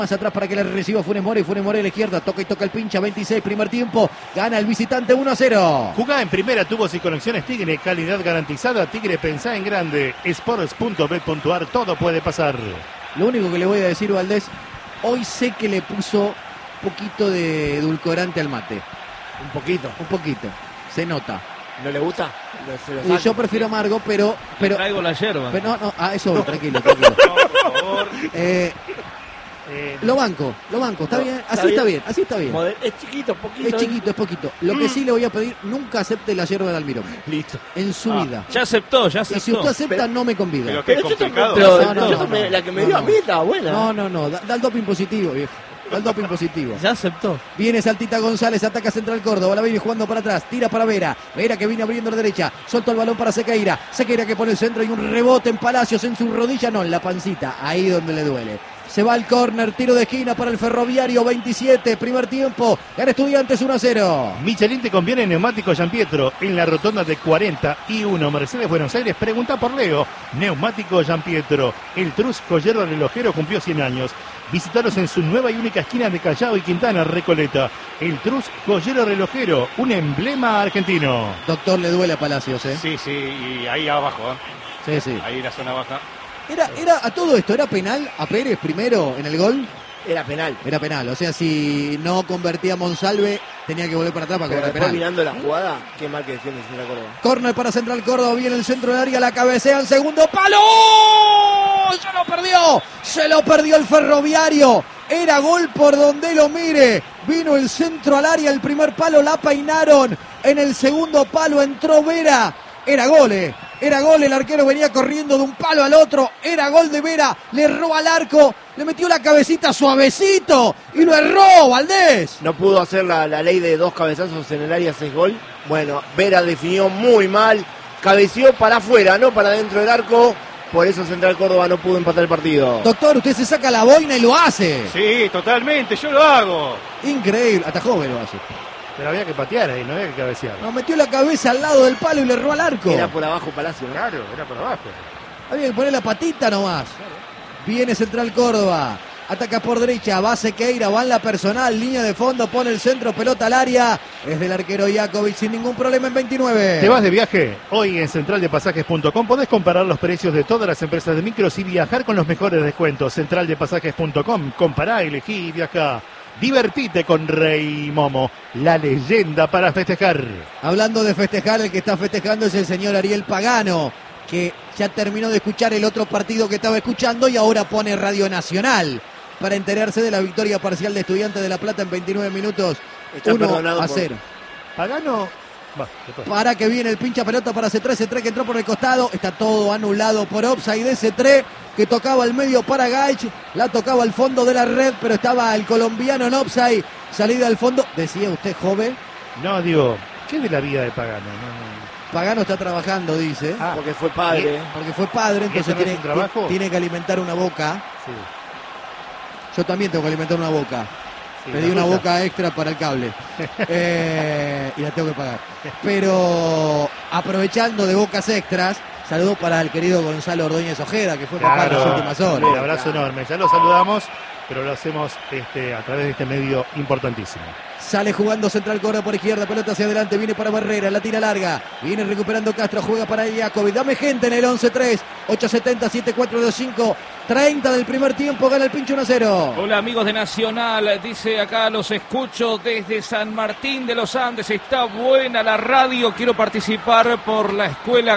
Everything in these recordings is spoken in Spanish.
Más atrás para que le reciba Funes Mori. Funes Mori a la izquierda. Toca y toca el pincha. 26, primer tiempo. Gana el visitante 1-0. Jugá en primera, tubos y conexiones Tigre. Calidad garantizada. Tigre, pensá en grande. Sports.bet.ar. Todo puede pasar. Lo único que le voy a decir, Valdés, hoy sé que le puso un poquito de edulcorante al mate. Un poquito. Un poquito. Se nota. ¿No le gusta? Y yo prefiero amargo, pero traigo la yerba. Pero no, eso voy, tranquilo, tranquilo. No, por favor. Lo banco, está bien, así está bien, así está bien. Es chiquito, poquito. Es chiquito, es poquito. Lo que sí le voy a pedir, nunca acepte la yerba de Almirón. Listo. En su vida. Ya aceptó. Y si usted acepta, no me convida. Pero que es complicado. La que me dio a mí estaba buena. No, da el doping positivo, viejo. Da el doping positivo. Ya aceptó. Viene Saltita González, ataca Central Córdoba, la viene jugando para atrás, tira para Vera. Vera que viene abriendo a la derecha, soltó el balón para Sequeira. Sequeira que pone el centro y un rebote en Palacios, en su rodilla, no, en la pancita, ahí donde le duele. Se va al córner, tiro de esquina para el Ferroviario, 27, primer tiempo. Gana Estudiantes 1-0. Michelin te conviene en Neumático Giampietro. En la rotonda de 41 Mercedes Buenos Aires, pregunta por Leo. Neumático Giampietro. El Trus joyero relojero cumplió 100 años. Visitaros en su nueva y única esquina de Callao y Quintana, Recoleta. El Trus joyero relojero, un emblema argentino. Doctor, le duele a Palacios, ¿eh? Sí, y ahí abajo, Sí. ahí la zona baja. Era a todo esto, ¿era penal a Pérez primero en el gol? Era penal. Era penal, o sea, si no convertía a Monsalve, tenía que volver para atrás para Pero cobrar después penal. mirando la jugada, qué mal que defiende Central Córdoba. Córner para Central Córdoba, viene el centro del área, la cabecean, segundo palo. Se lo perdió el Ferroviario. Era gol por donde lo mire. Vino el centro al área, el primer palo la peinaron. En el segundo palo entró Vera. Era gol, el arquero venía corriendo de un palo al otro, era gol de Vera, le erró al arco, le metió la cabecita suavecito y lo erró, Valdés. No pudo hacer la ley de 2 cabezazos en el área, 6 gol. Bueno, Vera definió muy mal, cabeció para afuera, no para dentro del arco, por eso Central Córdoba no pudo empatar el partido. Doctor, usted se saca la boina y lo hace. Sí, totalmente, yo lo hago. Increíble, hasta joven lo hace. Pero había que patear ahí, no había que cabecear. No, metió la cabeza al lado del palo y le erró al arco. Era por abajo Palacio, ¿no? Claro, era por abajo. Había que poner la patita nomás. Viene Central Córdoba. Ataca por derecha, va Sequeira, va en la personal, línea de fondo, pone el centro, pelota al área. Es del arquero Jakovic sin ningún problema en 29. ¿Te vas de viaje? Hoy en centraldepasajes.com podés comparar los precios de todas las empresas de micros y viajar con los mejores descuentos. Centraldepasajes.com, compará, elegí y viajá. Divertite con Rey Momo, la leyenda para festejar. Hablando de festejar, el que está festejando es el señor Ariel Pagano, que ya terminó de escuchar el otro partido que estaba escuchando y ahora pone Radio Nacional para enterarse de la victoria parcial de Estudiantes de La Plata en 29 minutos, 1-0. Pagano, Para que viene el pincha pelota para C3 que entró por el costado, está todo anulado por offside de C3, que tocaba al medio para Gaich, la tocaba al fondo de la red, pero estaba el colombiano en offside, salida al fondo, decía usted, joven. No, digo, ¿qué de la vida de Pagano? No. Pagano está trabajando, dice. Porque fue padre. Porque fue padre, entonces no es un trabajo? tiene que alimentar una boca. Sí. Yo también tengo que alimentar una boca. Sí, Pedí una tuya. boca extra para el cable. Y la tengo que pagar. Pero aprovechando de bocas extras, saludo para el querido Gonzalo Ordóñez Ojeda, que fue papá en las últimas horas. Un abrazo enorme. Ya lo saludamos, pero lo hacemos a través de este medio importantísimo. Sale jugando Central Córdoba por izquierda, pelota hacia adelante, viene para Barrera, la tira larga, viene recuperando Castro, juega para Jakovic, dame gente en el 11-3, 870-7425, 30 del primer tiempo, gana el pincho 1-0. Hola amigos de Nacional, dice acá, los escucho desde San Martín de los Andes, está buena la radio, quiero participar por la escuela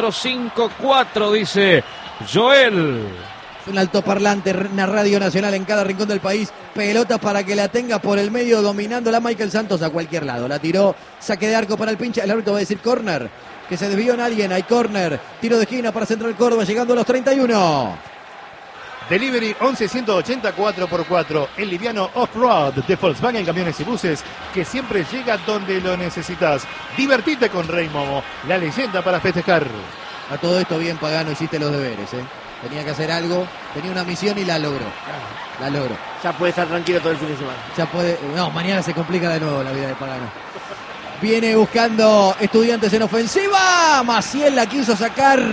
454, dice Joel. Un altoparlante, una radio nacional en cada rincón del país. Pelota para que la tenga por el medio, dominándola Michael Santos a cualquier lado. La tiró, saque de arco para el pincha. El árbitro va a decir córner, que se desvió en alguien. Hay córner, tiro de esquina para Central Córdoba, llegando a los 31. Delivery 11-180 4x4, el liviano off-road de Volkswagen Camiones y Buses, que siempre llega donde lo necesitas. Divertite con Rey Momo, la leyenda para festejar. A todo esto bien, Pagano, hiciste los deberes, Tenía que hacer algo, tenía una misión y la logró. La logró. Ya puede estar tranquilo todo el fin de semana. Ya puede. No, mañana se complica de nuevo la vida de Pagano. Viene buscando Estudiantes en ofensiva. Maciel la quiso sacar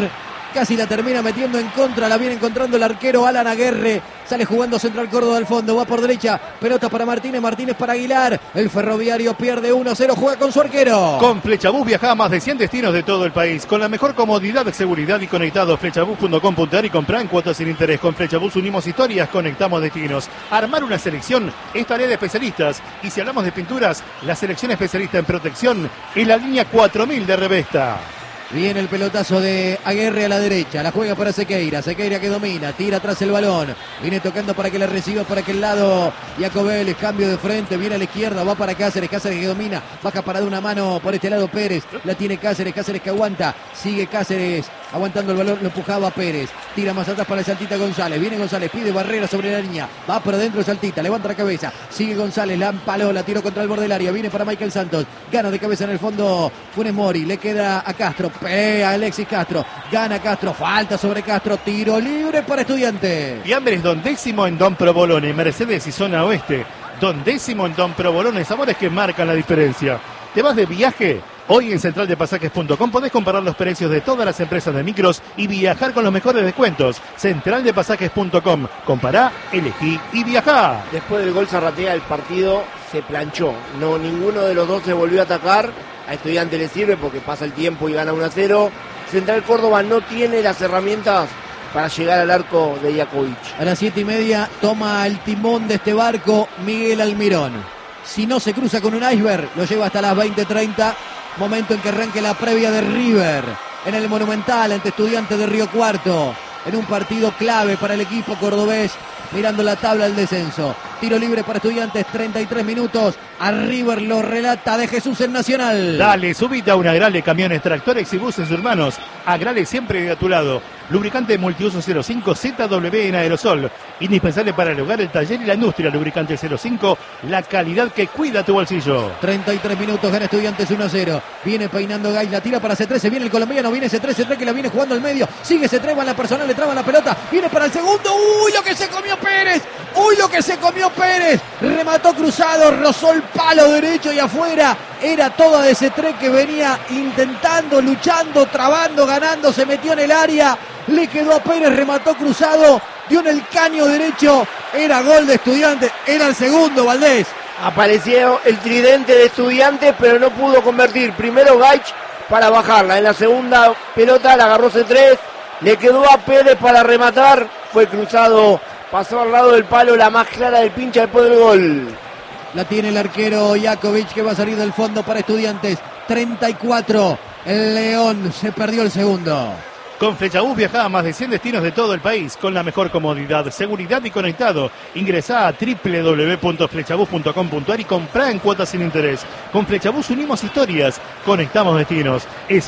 casi la termina metiendo en contra, la viene encontrando el arquero Alan Aguerre, sale jugando Central Córdoba al fondo, va por derecha, pelota para Martínez, Martínez para Aguilar, el Ferroviario pierde 1-0, juega con su arquero. Con Flechabús viaja a más de 100 destinos de todo el país, con la mejor comodidad, seguridad y conectado. Flechabús.com.ar y comprar en cuotas sin interés. Con Flechabús unimos historias, conectamos destinos. Armar una selección es tarea de especialistas, y si hablamos de pinturas, la selección especialista en protección es la línea 4000 de Revesta. Viene el pelotazo de Aguerre a la derecha, la juega para Sequeira, Sequeira que domina, tira atrás el balón, viene tocando para que le reciba por aquel lado Jacobel, cambio de frente, viene a la izquierda, va para Cáceres, Cáceres que domina, baja para de una mano por este lado Pérez, la tiene Cáceres, Cáceres que aguanta, sigue Cáceres, aguantando el balón, lo empujaba Pérez, tira más atrás para el Saltita González, viene González, pide barrera sobre la línea, va por adentro Saltita, levanta la cabeza, sigue González, la empaló, la tiró contra el borde del área, viene para Michael Santos, gana de cabeza en el fondo Funes Mori, le queda a Castro, pega Alexis Castro, gana Castro, falta sobre Castro, tiro libre para Estudiantes. Fiambres Don Décimo en Don Provolone, Mercedes y Zona Oeste. Don Décimo en Don Provolone, sabores que marcan la diferencia. ¿Te vas de viaje? Hoy en centraldepasajes.com podés comparar los precios de todas las empresas de micros y viajar con los mejores descuentos. Centraldepasajes.com. Compará, elegí y viajá. Después del gol Zarratea, el partido se planchó. No, ninguno de los dos se volvió a atacar. A Estudiantes le sirve porque pasa el tiempo y gana 1-0. Central Córdoba no tiene las herramientas para llegar al arco de Jakovic. A las 7:30 toma el timón de este barco Miguel Almirón. Si no se cruza con un iceberg, lo lleva hasta las 20:30. Momento en que arranque la previa de River en el Monumental ante Estudiantes de Río Cuarto. En un partido clave para el equipo cordobés, mirando la tabla del descenso. Tiro libre para Estudiantes, 33 minutos. A River lo relata de Jesús en Nacional. Dale, subite a un Agrale, camiones, tractores y buses urbanos. Agrale siempre a tu lado. Lubricante multiuso 05 ZW en aerosol. Indispensable para el hogar, el taller y la industria. Lubricante 05, la calidad que cuida tu bolsillo. 33 minutos, gana Estudiantes 1-0. Viene peinando Gais, la tira para C3, viene el colombiano, viene C3 que la viene jugando al medio. Sigue C3, va en la personal, le traba la pelota. Viene para el segundo. ¡Uy, lo que se comió Pérez! ¡Uy, lo que se comió Pérez! Remató cruzado, rozó el palo derecho y afuera. Era toda de C3 que venía intentando, luchando, trabando, ganando. Se metió en el área. Le quedó a Pérez, remató cruzado. Dio en el caño derecho. Era gol de Estudiantes. Era el segundo, Valdés. Apareció el tridente de Estudiantes, pero no pudo convertir. Primero Gaich para bajarla. En la segunda pelota la agarró C3. Le quedó a Pérez para rematar. Fue cruzado. Pasó al lado del palo, la más clara del pincha después del gol. La tiene el arquero Jakovic que va a salir del fondo para Estudiantes. 34. El León se perdió el segundo. Con Flechabús viaja a más de 100 destinos de todo el país con la mejor comodidad, seguridad y conectado. Ingresá a www.flechabús.com.ar y comprá en cuotas sin interés. Con Flechabús unimos historias, conectamos destinos.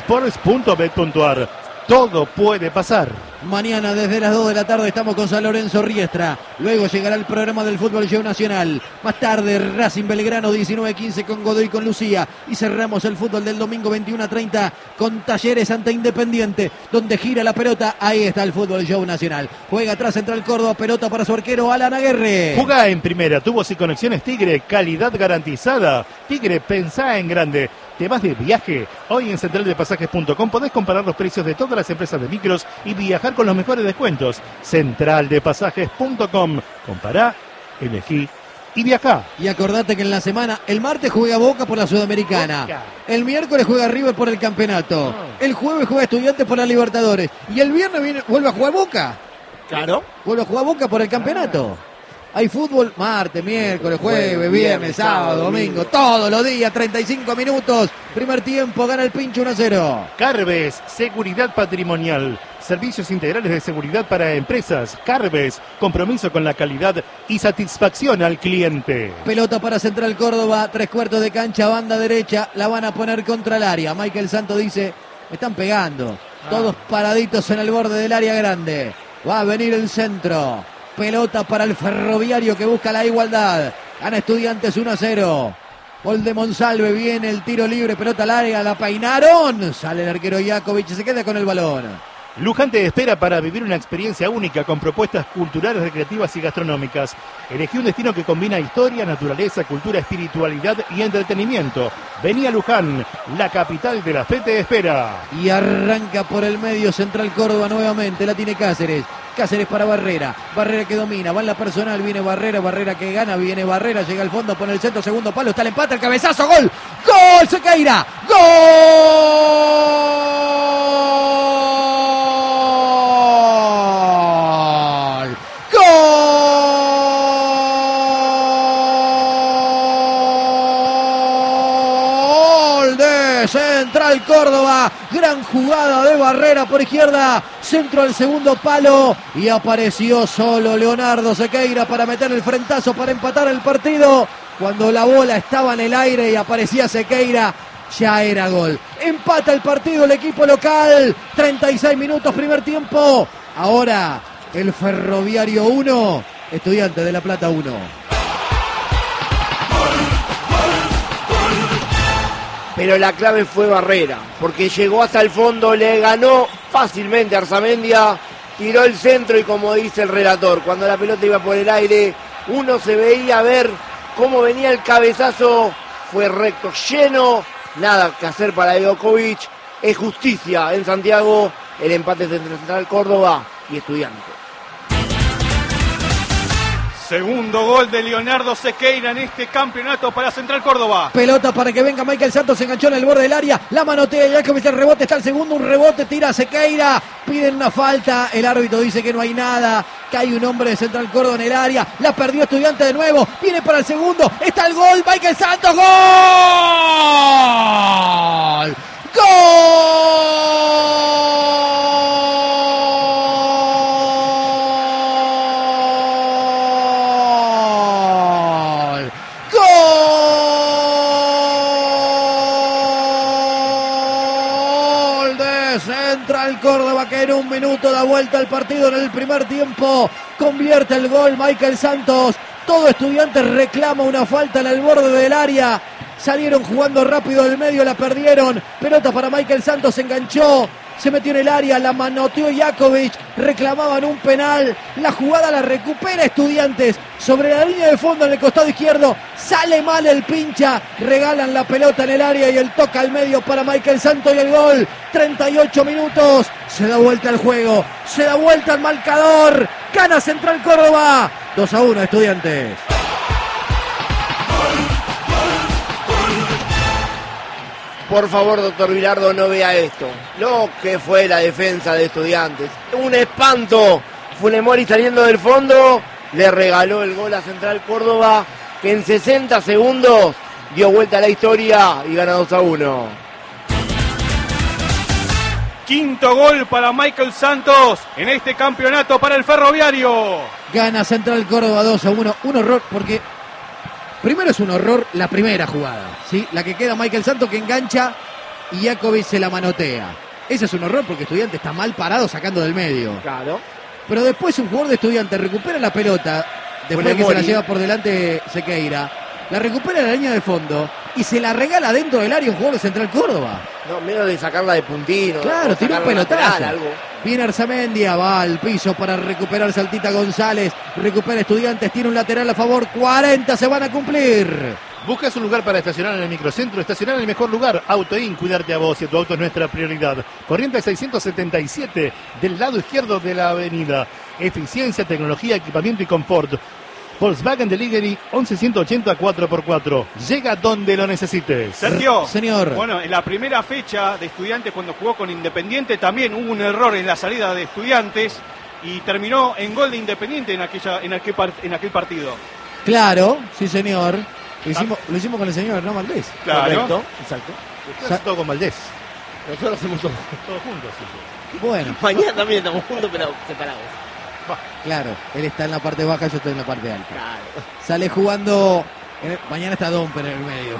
Sports.bet.ar. Todo puede pasar. Mañana desde las 2 de la tarde estamos con San Lorenzo Riestra. Luego llegará el programa del Fútbol Show Nacional. Más tarde Racing Belgrano 19:15 con Godoy con Lucía. Y cerramos el fútbol del domingo 21:30 con Talleres ante Independiente. Donde gira la pelota, ahí está el Fútbol Show Nacional. Juega atrás Central Córdoba, pelota para su arquero Alan Aguerre. Jugá en primera, tubos y conexiones Tigre, calidad garantizada. Tigre, pensá en grande. ¿Te vas de viaje? Hoy en centraldepasajes.com podés comparar los precios de todas las empresas de micros y viajar con los mejores descuentos. Centraldepasajes.com. Compará, elegí y viajá. Y acordate que en la semana, el martes juega Boca por la Sudamericana. Boca. El miércoles juega River por el campeonato. El jueves juega Estudiantes por la Libertadores. Y el viernes vuelve a jugar Boca. Claro. Vuelve a jugar Boca por el campeonato. Hay fútbol martes, miércoles, jueves, viernes, sábado, domingo, todos los días, 35 minutos. Primer tiempo, gana el Pincho 1-0. Carves, seguridad patrimonial. Servicios integrales de seguridad para empresas. Carves, compromiso con la calidad y satisfacción al cliente. Pelota para Central Córdoba, 3/4 de cancha, banda derecha. La van a poner contra el área. Michael Santos dice, me están pegando. Todos paraditos en el borde del área grande. Va a venir el centro. Pelota para el Ferroviario que busca la igualdad. Gana Estudiantes 1-0. Gol de Monsalve, viene el tiro libre, pelota larga, la peinaron. Sale el arquero Jakovic y se queda con el balón. Luján te espera para vivir una experiencia única con propuestas culturales, recreativas y gastronómicas. Elegí un destino que combina historia, naturaleza, cultura, espiritualidad y entretenimiento. Vení a Luján, la capital de la fe te espera. Y arranca por el medio Central Córdoba nuevamente, la tiene Cáceres. Cáceres para Barrera, Barrera que domina, va en la personal, viene Barrera, Barrera que gana, viene Barrera, llega al fondo, pone el centro, segundo palo, está el empate, el cabezazo, gol, gol, Sequeira, gol, gol de Central Córdoba, gran jugada de Barrera por izquierda, centro al segundo palo y apareció solo Leonardo Sequeira para meter el frentazo para empatar el partido. Cuando la bola estaba en el aire y aparecía Sequeira, ya era gol. Empata el partido el equipo local, 36 minutos primer tiempo. Ahora el Ferroviario 1, Estudiantes de La Plata 1. Pero la clave fue Barrera, porque llegó hasta el fondo, le ganó fácilmente a Arzamendia, tiró el centro y como dice el relator, cuando la pelota iba por el aire, uno se veía ver cómo venía el cabezazo, fue recto, lleno, nada que hacer para Djokovic, es justicia en Santiago, el empate entre Central Córdoba y Estudiantes. Segundo gol de Leonardo Sequeira en este campeonato para Central Córdoba. Pelota para que venga Michael Santos, se enganchó en el borde del área, la manotea, Jakovic, el rebote, está el segundo, un rebote, tira Sequeira, piden una falta, el árbitro dice que no hay nada, que hay un hombre de Central Córdoba en el área, la perdió Estudiante de nuevo, viene para el segundo, está el gol, Michael Santos, gol, Central Córdoba, que en un minuto da vuelta al partido en el primer tiempo, convierte el gol Michael Santos. Todo Estudiante reclama una falta en el borde del área, salieron jugando rápido del medio, la perdieron, pelota para Michael Santos, se enganchó, se metió en el área, la manoteó Jakovic, reclamaban un penal, la jugada la recupera Estudiantes, sobre la línea de fondo en el costado izquierdo, sale mal el pincha, regalan la pelota en el área y el toca al medio para Michael Santos y el gol, 38 minutos, se da vuelta el juego, se da vuelta el marcador, gana Central Córdoba, 2-1 Estudiantes. Por favor, doctor Bilardo, no vea esto. Lo que fue la defensa de Estudiantes. Un espanto. Funemori saliendo del fondo, le regaló el gol a Central Córdoba, que en 60 segundos dio vuelta a la historia y gana 2-1. Quinto gol para Michael Santos en este campeonato para el Ferroviario. Gana Central Córdoba 2-1. Un horror porque... Primero es un horror la primera jugada, ¿sí? La que queda Michael Santos que engancha y Jakovic se la manotea. Ese es un horror porque Estudiante está mal parado sacando del medio. Claro. Pero después un jugador de Estudiante recupera la pelota, después de que se la lleva por delante Sequeira, la recupera en la línea de fondo y se la regala dentro del área un jugador de Central Córdoba. No, menos de sacarla de puntino. Claro, tiró un pelotazo. Lateral, algo. Viene Arzamendia, va al piso para recuperar Saltita González. Recupera Estudiantes, tiene un lateral a favor. 40 se van a cumplir. ¿Buscas un lugar para estacionar en el microcentro? Estacionar en el mejor lugar. Autoin, cuidarte a vos y a tu auto es nuestra prioridad. Corrientes 677, del lado izquierdo de la avenida. Eficiencia, tecnología, equipamiento y confort. Volkswagen Delivery 11180 4x4. Llega donde lo necesites. Sergio, señor. Bueno, en la primera fecha de Estudiantes, cuando jugó con Independiente, también hubo un error en la salida de Estudiantes y terminó en gol de Independiente en aquel partido. Claro, sí señor. Lo hicimos con el señor Hernán Valdés. Claro. Correcto, exacto. Estás todo con Valdés. Nosotros hacemos todo. Todos juntos. Sí. Bueno, Mañana también estamos juntos, pero separados. claro, él está en la parte baja, yo estoy en la parte alta. Claro. Sale jugando, mañana está Domper en el medio.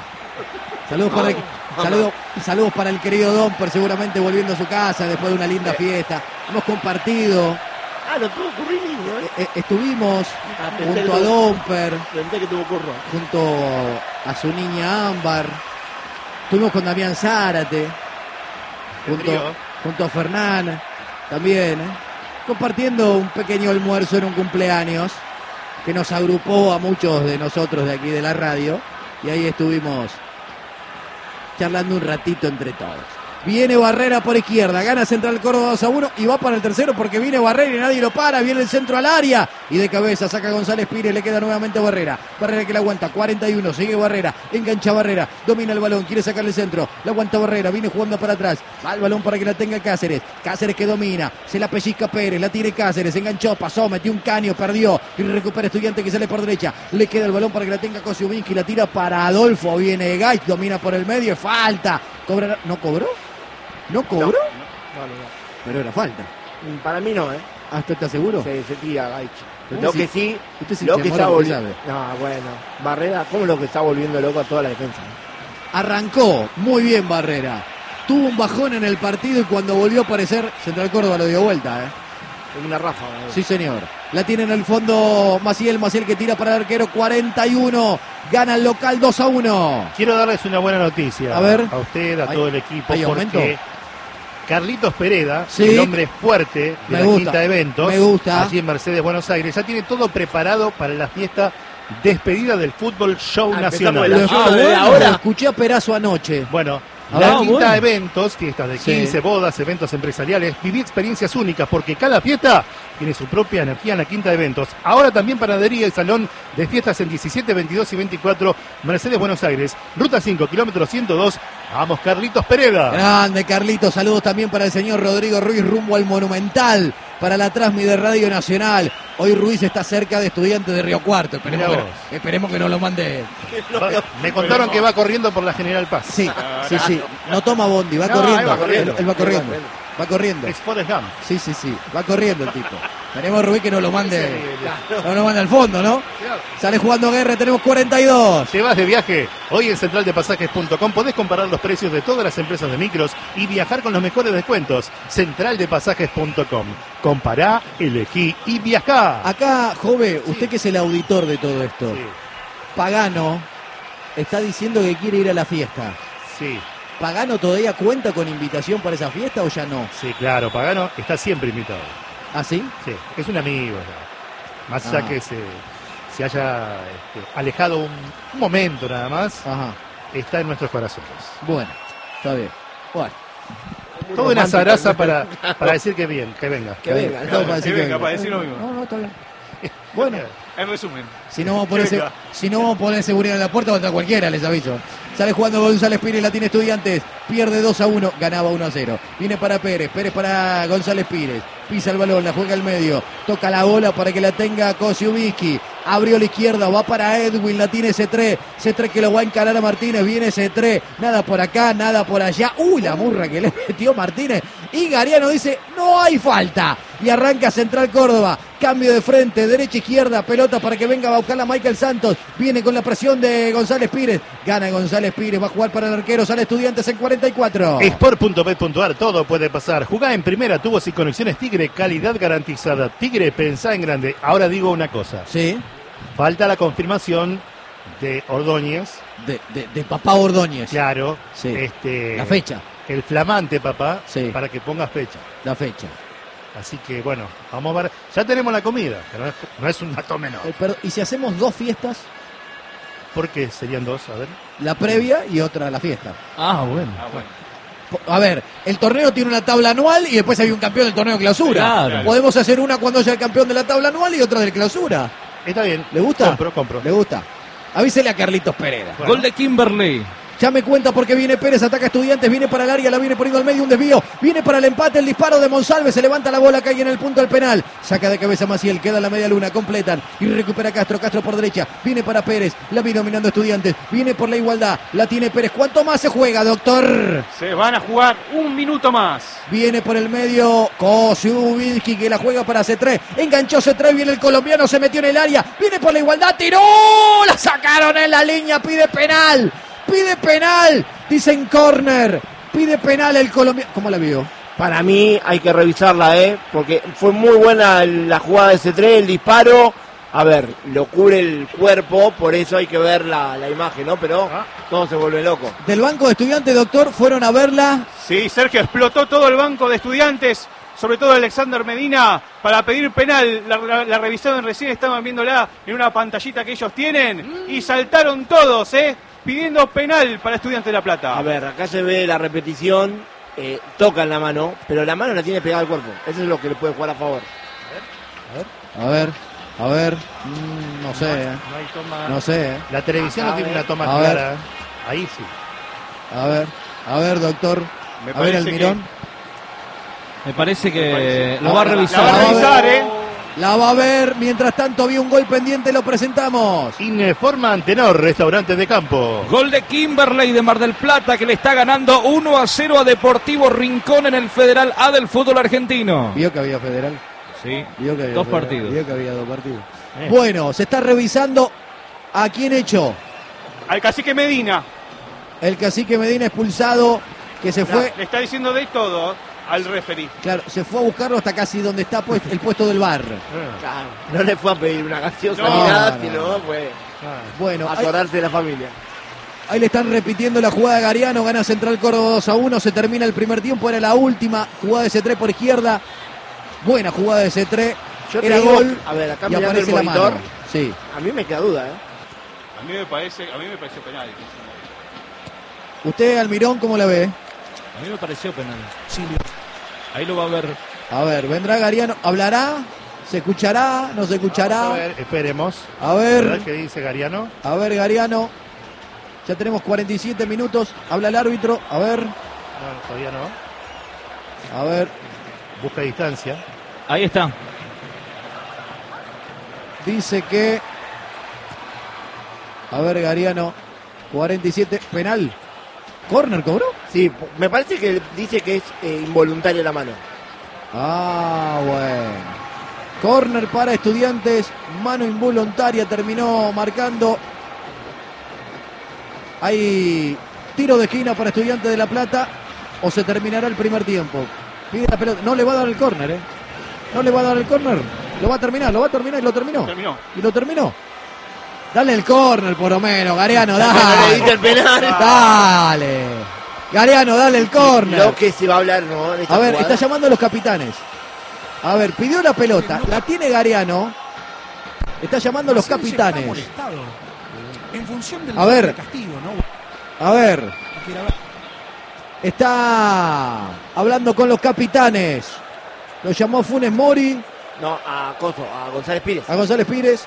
Saludos para el querido Domper, seguramente volviendo a su casa después de una linda fiesta. Hemos compartido, No tuvo currículum, ¿eh? estuvimos pensé junto que a tuvo- Domper, Pensé que tuvo curro. junto a su niña Ámbar. Estuvimos con Damián Zárate, El trío. junto a Fernán. También, compartiendo un pequeño almuerzo en un cumpleaños que nos agrupó a muchos de nosotros de aquí de la radio. Y ahí estuvimos charlando un ratito entre todos. Viene Barrera por izquierda, gana Central Córdoba 2-1 y va para el tercero porque viene Barrera y nadie lo para, viene el centro al área y de cabeza saca González Pires, le queda nuevamente Barrera, Barrera que la aguanta, 41, sigue Barrera, engancha Barrera, domina el balón, quiere sacarle el centro, la aguanta Barrera, viene jugando para atrás, va el balón para que la tenga Cáceres, Cáceres que domina, se la pellizca Pérez, la tiene Cáceres, enganchó, pasó, metió un caño, perdió y recupera Estudiante que sale por derecha, le queda el balón para que la tenga Kosciuszki, la tira para Adolfo, viene Gaich, domina por el medio, falta, cobra, ¿no cobró? ¿No cobró? No. Pero era falta. Para mí no, ¿Hasta estás seguro? Se tira Gaich. Pero Lo sí, que sí, usted lo que está volviendo. sabe. No, bueno, Barrera, ¿cómo lo que está volviendo loco a toda la defensa? Arrancó muy bien Barrera. Tuvo un bajón en el partido y cuando volvió a aparecer, Central Córdoba lo dio vuelta, Una ráfaga. Sí, señor. La tiene en el fondo Maciel que tira para el arquero, 41. Gana el local 2-1. Quiero darles una buena noticia a ver, a usted, a todo el equipo, ¿hay aumento? porque Carlitos Pereda, Sí. el hombre fuerte de la Quinta de Eventos, me gusta. allí en Mercedes, Buenos Aires, ya tiene todo preparado para la fiesta despedida del Fútbol Show Nacional. Ahora escuché a Perazo anoche. Bueno, Ah, la Quinta bueno. Eventos, fiestas de 15, Sí. bodas, eventos empresariales, viví experiencias únicas porque cada fiesta tiene su propia energía en la Quinta Eventos. Ahora también panadería y salón de fiestas en 17, 22 y 24, Mercedes, Buenos Aires. Ruta 5, kilómetro 102. Vamos, Carlitos Pereda. Grande Carlitos, saludos también para el señor Rodrigo Ruiz rumbo al Monumental, para la Transmi de Radio Nacional. Hoy Ruiz está cerca de Estudiantes de Río Cuarto, esperemos que no lo mande. Me contaron que va corriendo por la General Paz. Sí, sí, no toma bondi, va corriendo. va corriendo. Él va corriendo. Va corriendo. Es Forrest Gump. Sí, va corriendo el tipo. Tenemos Ruiz que no lo mande al fondo, ¿no? Sale jugando Guerra, tenemos 42. Te vas de viaje. Hoy en centraldepasajes.com podés comparar los precios de todas las empresas de micros y viajar con los mejores descuentos. Centraldepasajes.com. Compará, elegí y viajá. Acá, Jove, usted que es el auditor de todo esto, Sí, Pagano está diciendo que quiere ir a la fiesta. sí, ¿Pagano todavía cuenta con invitación para esa fiesta o ya no? sí, claro. Pagano está siempre invitado. ¿Ah, sí? Sí, es un amigo ya. Más allá Ah. que se haya alejado un momento nada más, Ajá. está en nuestros corazones. Bueno, está bien. Bueno, Toda una zaraza para decir que bien, que venga. Que venga, todo para decir que venga, venga. para decir lo mismo. No, está bien. Bueno, En resumen. si no vamos Que venga. a poner seguridad en la puerta, va a entrar cualquiera, les aviso. Sale jugando González Pires, la tiene Estudiantes, pierde 2-1, ganaba 1-0. Viene para Pérez para González Pires, pisa el balón, la juega al medio, toca la bola para que la tenga Kosciuszki, abrió la izquierda, va para Edwin, la tiene C3 que lo va a encarar a Martínez, viene C3, nada por acá, nada por allá, la murra que le metió Martínez, y Gariano dice, no hay falta, y arranca Central Córdoba, cambio de frente, derecha, izquierda, pelota para que venga a buscarla Michael Santos, viene con la presión de González Pires, gana González Pires, va a jugar para el arquero, sale Estudiantes en 44. Sport.bet.ar, todo puede pasar. Jugá en primera, tubos y conexiones Tigre, calidad garantizada. Tigre, pensá en grande. Ahora digo una cosa. Sí, Falta la confirmación de Ordóñez. de papá Ordóñez. Claro. Sí. La fecha. El flamante papá, Sí. para que ponga fecha. La fecha. Así que bueno, vamos a ver. Ya tenemos la comida, que no es un dato menor. ¿Y si hacemos dos fiestas? ¿Por qué serían dos? A ver. La previa y otra la fiesta. Ah, bueno. A ver, el torneo tiene una tabla anual y después hay un campeón del torneo clausura. Claro. Podemos hacer una cuando haya el campeón de la tabla anual y otra del clausura. Está bien. ¿Le gusta? Compro. ¿Le gusta? Avísele a Carlitos Pereda. Bueno. Gol de Kimberley. Ya me cuenta porque viene Pérez, ataca a Estudiantes, viene para el área, la viene poniendo al medio, un desvío, viene para el empate, el disparo de Monsalve, se levanta la bola, cae en el punto del penal, saca de cabeza Maciel, queda en la media luna, completan y recupera Castro por derecha, viene para Pérez, la viene dominando Estudiantes, viene por la igualdad, la tiene Pérez, ¿cuánto más se juega, doctor? Se van a jugar un minuto más. Viene por el medio Kosciuszki que la juega para C3, enganchó C3, viene el colombiano, se metió en el área, viene por la igualdad, tiró, la sacaron en la línea, pide penal, dicen córner, pide penal el colombiano. ¿Cómo la vio? Para mí hay que revisarla, porque fue muy buena la jugada de C3, el disparo. A ver, lo cubre el cuerpo, por eso hay que ver la imagen, ¿no? Pero todo se vuelve loco. Del banco de Estudiantes, doctor, fueron a verla. Sí, Sergio, explotó todo el banco de Estudiantes. sobre todo Alexander Medina, para pedir penal. La revisaron recién, estaban viéndola en una pantallita que ellos tienen y saltaron todos, pidiendo penal para Estudiantes de La Plata. A ver, acá se ve la repetición, tocan la mano, pero la mano la tiene pegada al cuerpo. Eso es lo que le puede jugar a favor. A ver, no sé, No hay toma. no sé. La televisión no tiene una toma A ver. clara. Ahí sí. A ver, doctor. Me A ver, parece Almirón. Me parece que lo va a La revisar. va a revisar, La va a ver. Mientras tanto, había un gol pendiente, lo presentamos. Informa Antenor, restaurante de campo. Gol de Kimberley de Mar del Plata que le está ganando 1-0 a Deportivo Rincón en el Federal A del fútbol argentino. Vio que había federal. Sí, Vio que había dos federal. partidos. Vio que había dos partidos. Bueno, se está revisando a quién echó. Al cacique Medina. El cacique Medina expulsado, que se fue. Le está diciendo de todo al referí. Claro, se fue a buscarlo hasta casi donde está el puesto del bar. Claro, no le fue a pedir una gaseosa No, ni nada, no, sino fue Bueno, a ahí, acordarse de la familia. ahí le están repitiendo la jugada de Gariano. Gana Central Córdoba 2-1. Se termina el primer tiempo. Era la última jugada de C3 por izquierda. Buena jugada de C3. Yo te Era digo, gol. a ver, acá Y mirando aparece el la monitor, mano. Sí. a mí me queda duda, A mí me pareció penal. ¿Usted, Almirón, cómo la ve? A mí me pareció penal. Ahí lo va a ver. A ver, vendrá Gariano. ¿Hablará? ¿Se escuchará? ¿No se escuchará? A ver, esperemos. A ¿Verdad ver, que dice Gariano? a ver, Gariano. Ya tenemos 47 minutos. Habla el árbitro. A ver, No, todavía no. a ver. Busca distancia. Ahí está. Dice que. A ver, Gariano. 47. Penal. ¿Corner cobró? Sí, me parece que dice que es involuntaria la mano. Ah, bueno. Corner para Estudiantes. Mano involuntaria. Terminó marcando. Hay tiro de esquina para Estudiantes de La Plata. O se terminará el primer tiempo. Pide la pelota. No le va a dar el córner, No le va a dar el córner. Lo va a terminar y lo terminó. Terminó. Y lo terminó. Dale el córner por lo menos, Gariano, No le dale. diste el penal. Dale. Gariano, dale el córner. Lo que se va a hablar, ¿no? De esta A ver, jugada. está llamando a los capitanes. A ver, pidió la pelota, la tiene Gariano. Está llamando a los capitanes. En función del A ver. castigo, ¿no? A ver, está hablando con los capitanes. Lo llamó Funes Mori, No, a González Pires. a González Pires.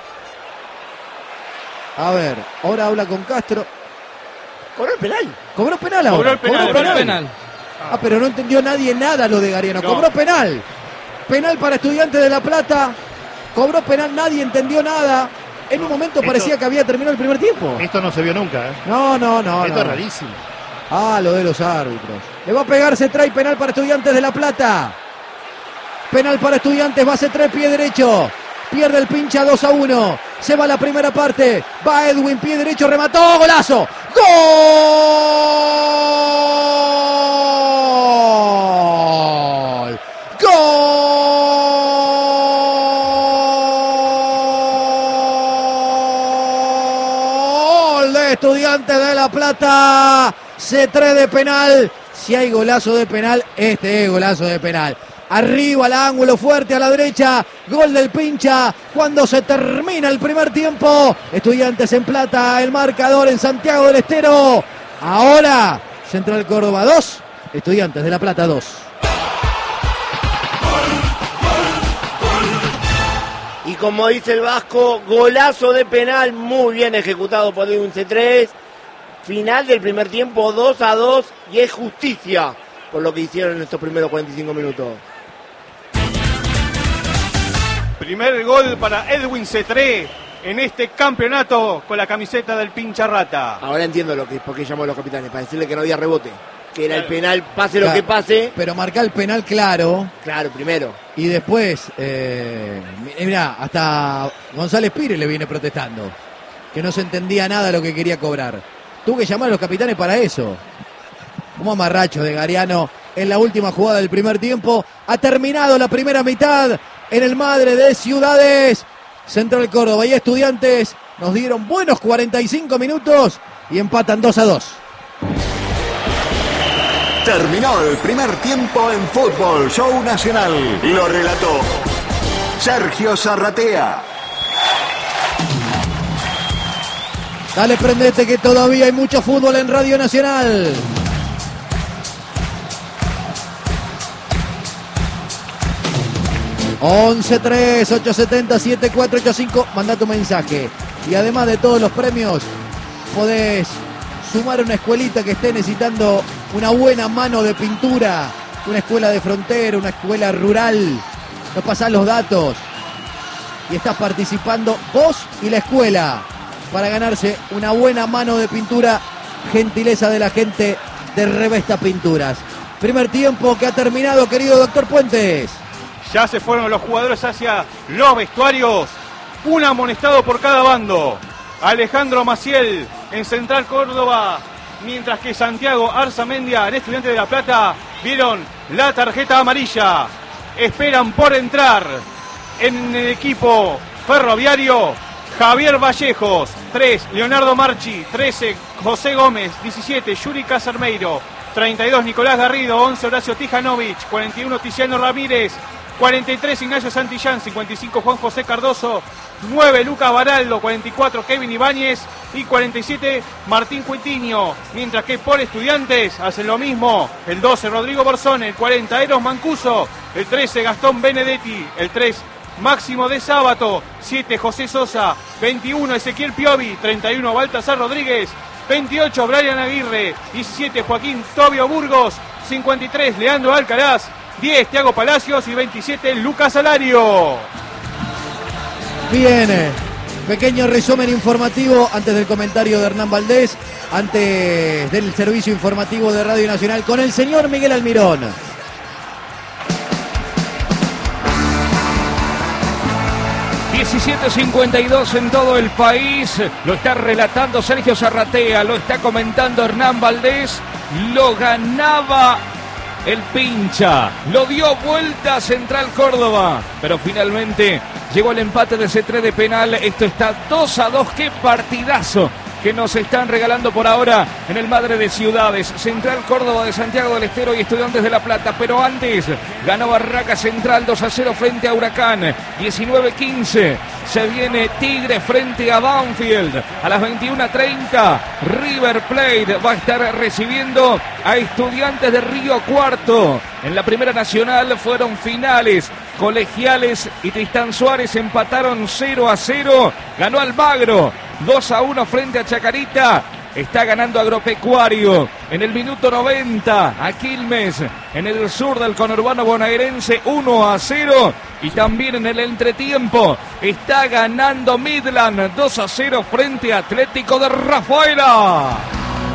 A ver, ahora habla con Castro. Cobró el penal. ¿Cobró penal ahora? Cobró el penal. Cobró el penal. Ah, pero no entendió nadie nada lo de Gariano. No. Cobró penal. Penal para Estudiantes de La Plata. Cobró penal, nadie entendió nada. En un momento Esto- parecía que había terminado el primer tiempo. Esto no se vio nunca, No. Esto es rarísimo. Ah, lo de los árbitros. Le va a pegar C3, penal para Estudiantes de La Plata. Penal para Estudiantes, va C3, pie derecho. Pierde el pincha 2-1. Se va la primera parte. Va Edwin, pie derecho, remató. ¡Golazo! ¡Gol! ¡Gol de Estudiantes de La Plata! C3 de penal. Si hay golazo de penal, este es golazo de penal. Arriba al ángulo, fuerte a la derecha. Gol del pincha. Cuando se termina el primer tiempo. Estudiantes en plata. El marcador en Santiago del Estero. Ahora, Central Córdoba 2. Estudiantes de La Plata 2. Y como dice el Vasco, golazo de penal muy bien ejecutado por Edwin C3. Final del primer tiempo 2-2 y es justicia por lo que hicieron en estos primeros 45 minutos. Primer gol para Edwin C3 en este campeonato con la camiseta del pincha rata. Ahora entiendo por qué llamó a los capitanes, para decirle que no había rebote. Que era el Claro. penal, pase lo que pase. Pero marca el penal claro. Claro, primero. Y después, mirá, hasta González Pires le viene protestando. Que no se entendía nada de lo que quería cobrar. Tuvo que llamar a los capitanes para eso. Un amarracho de Gariano en la última jugada del primer tiempo. Ha terminado la primera mitad en el Madre de Ciudades. Central Córdoba y Estudiantes nos dieron buenos 45 minutos y empatan 2-2. Terminó el primer tiempo en Fútbol Show Nacional. Lo relató Sergio Zarratea. Dale, prendete que todavía hay mucho fútbol en Radio Nacional. (11-3-870-7485). Manda tu mensaje. Y además de todos los premios, podés sumar una escuelita que esté necesitando una buena mano de pintura. Una escuela de frontera, una escuela rural. Nos pasás los datos. Y estás participando vos y la escuela para ganarse una buena mano de pintura, gentileza de la gente de Revesta Pinturas. Primer tiempo que ha terminado, querido doctor Puentes. Ya se fueron los jugadores hacia los vestuarios. Un amonestado por cada bando. Alejandro Maciel en Central Córdoba, mientras que Santiago Arzamendia en Estudiantes de La Plata vieron la tarjeta amarilla. Esperan por entrar en el equipo ferroviario Javier Vallejos, 3, Leonardo Marchi, 13, José Gómez, 17, Yuri Casarmeiro, 32, Nicolás Garrido, 11, Horacio Tijanovic, 41, Tiziano Ramírez, 43, Ignacio Santillán, 55, Juan José Cardoso, 9, Lucas Baraldo, 44, Kevin Ibáñez y 47, Martín Cuitiño. Mientras que por Estudiantes hacen lo mismo, el 12, Rodrigo Borzone, el 40, Eros Mancuso, el 13, Gastón Benedetti, el 3, Máximo de Sábato, 7, José Sosa, 21, Ezequiel Piovi, 31, Baltasar Rodríguez, 28, Brian Aguirre, 17, Joaquín Tobio Burgos, 53, Leandro Alcaraz, 10, Thiago Palacios y 27, Lucas Salario. Bien, pequeño resumen informativo antes del comentario de Hernán Valdés, antes del servicio informativo de Radio Nacional con el señor Miguel Almirón. 17:52 en todo el país, lo está relatando Sergio Zarratea, lo está comentando Hernán Valdés, lo ganaba el pincha, lo dio vuelta a Central Córdoba, pero finalmente llegó el empate de C3 de penal. Esto está 2-2, qué partidazo que nos están regalando por ahora en el Madre de Ciudades. Central Córdoba de Santiago del Estero y Estudiantes de La Plata, pero antes ganó Barraca Central 2-0 frente a Huracán. 19-15 se viene Tigre frente a Banfield. A las 21:30 River Plate va a estar recibiendo a Estudiantes de Río Cuarto. En la Primera Nacional fueron finales. Colegiales y Tristán Suárez empataron 0-0. Ganó Almagro 2-1 frente a Chacarita. Está ganando Agropecuario en el minuto 90 a Quilmes en el sur del conurbano bonaerense 1-0. Y también en el entretiempo está ganando Midland 2-0 frente a Atlético de Rafaela.